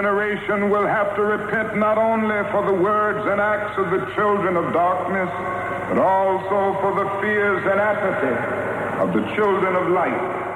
Generation will have to repent not only for the words and acts of the children of darkness, but also for the fears and apathy of the children of light.